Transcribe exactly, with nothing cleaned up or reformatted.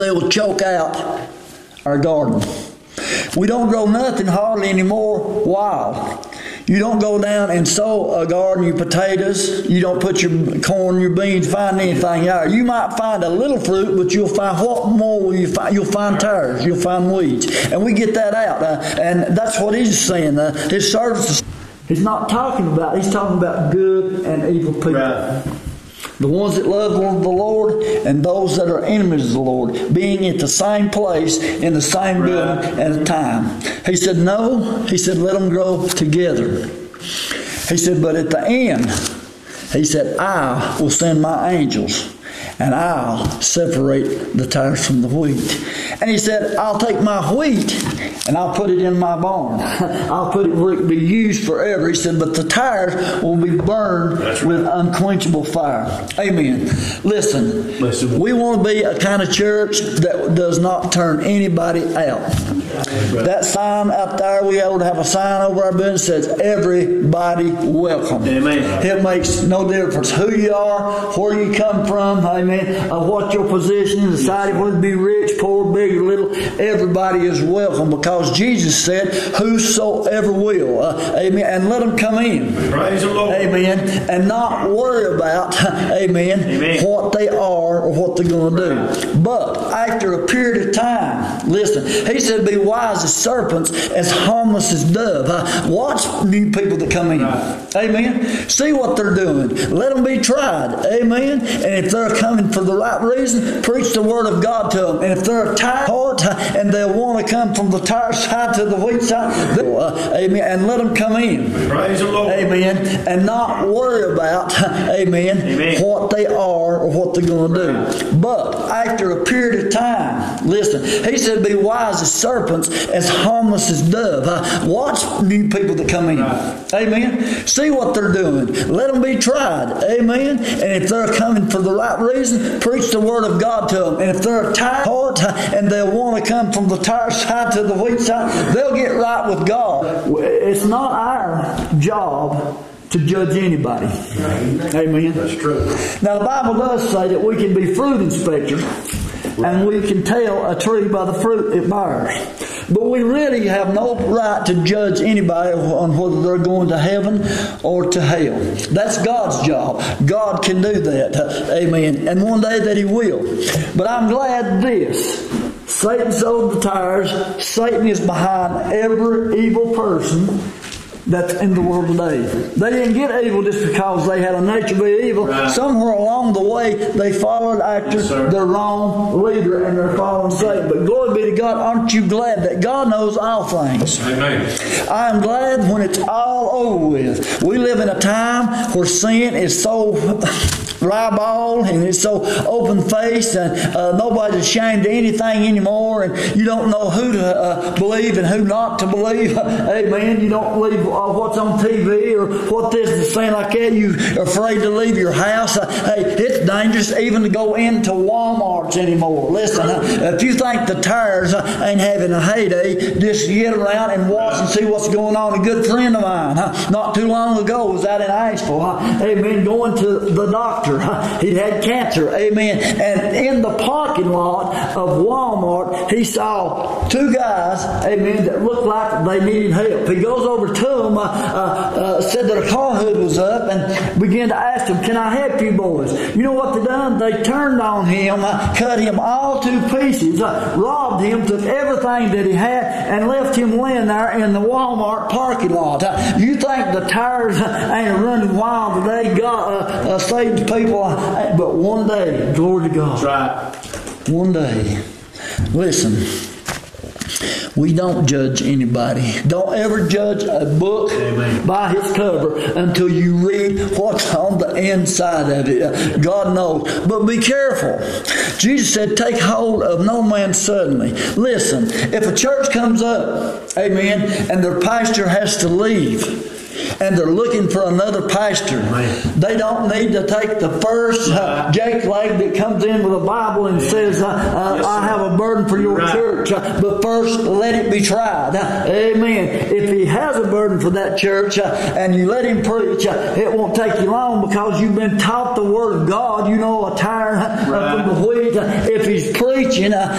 They will choke out our garden. We don't grow nothing hardly anymore wild. You don't go down and sow a garden, your potatoes. You don't put your corn, your beans, find anything out. You might find a little fruit, but you'll find, what more will you find? You'll find tares. You'll find weeds. And we get that out. Uh, and that's what he's saying. Uh, his service, he's not talking about, he's talking about good and evil people. Right. The ones that love the Lord and those that are enemies of the Lord, being at the same place in the same building at a time. He said, no. He said, let them grow together. He said, but at the end, he said, I will send my angels and I'll separate the tares from the wheat. And he said, I'll take my wheat and I'll put it in my barn. I'll put it where it can be used forever. He said, but the tares will be burned right. with unquenchable fire. Amen. Listen, Listen, we want to be a kind of church that does not turn anybody out. Right. That sign out there, we ought to have a sign over our building that says, everybody welcome. Amen. It makes no difference who you are, where you come from, amen, uh, what your position in society, whether it be rich, poor, big or little, everybody is welcome because Jesus said, whosoever will, uh, amen, and let them come in. Praise the Lord. Amen. And not worry about, amen, amen, what they are or what they're going to do. But after a period of time, listen, he said, be wise as serpents, as harmless as dove. Uh, watch new people that come in. Right. Amen. See what they're doing. Let them be tried. Amen. And if they're coming for the right reason, preach the word of God to them. And if they're tired heart and they'll want to come from the tire side to the wheat side, uh, amen, and let them come in. Praise the Lord. Amen. And not worry about, amen, amen, what they are or what they're going to do. But after a period of time, listen, he said, be wise as serpents, as harmless as dove. Uh, watch new people that come in. Right. Amen. See what they're doing. Let them be tried. Amen. And if they're coming for the right reason, preach the word of God to them. And if they're tired heart and they'll want to come from the tire side to the wheat side, they'll get right with God. It's not our job to judge anybody. Right. Amen. That's true. Now the Bible does say that we can be fruit inspectors and we can tell a tree by the fruit it bears. But we really have no right to judge anybody on whether they're going to heaven or to hell. That's God's job. God can do that. Amen. And one day that He will. But I'm glad this. Satan sowed the tares. Satan is behind every evil person that's in the world today. They didn't get evil just because they had a nature to be evil. Right. Somewhere along the way, they followed after yes, the wrong leader and they're following Satan. But glory be to God, aren't you glad that God knows all things? Amen. I am glad when it's all over with. We live in a time where sin is so ribald and it's so open-faced and uh, nobody's ashamed of anything anymore, and you don't know who to uh, believe and who not to believe. Amen. You don't believe uh, what's on T V or what this is saying like that. You're afraid to leave your house. Uh, hey, it's dangerous even to go into Walmarts anymore. Listen, uh, if you think the tires uh, ain't having a heyday, just get around and watch and see what's going on. A good friend of mine, uh, not too long ago, was out in Asheville. Uh, amen. Going to the doctor. He had cancer. Amen. And in the parking lot of Walmart, he saw two guys, amen, that looked like they needed help. He goes over to them, uh, uh, uh, said that a car hood was up, and began to ask them, can I help you boys? You know what they done? They turned on him, uh, cut him all to pieces, uh, robbed him, took everything that he had, and left him laying there in the Walmart parking lot. Uh, you think the tires uh, ain't running wild today? God uh, uh, saved people. But one day, glory to God. That's right. One day. Listen, we don't judge anybody. Don't ever judge a book Amen. By its cover until you read what's on the inside of it. God knows. But be careful. Jesus said, take hold of no man suddenly. Listen, if a church comes up, amen, and their pastor has to leave, and they're looking for another pastor. Amen. They don't need to take the first uh, Jake leg that comes in with a Bible and says, uh, uh, yes, I have a burden for your right. church. Uh, but first, let it be tried. Uh, amen. If he has a burden for that church uh, and you let him preach, uh, it won't take you long because you've been taught the Word of God. You know a tire uh, right. from the wheat. Uh, if he's preaching, uh,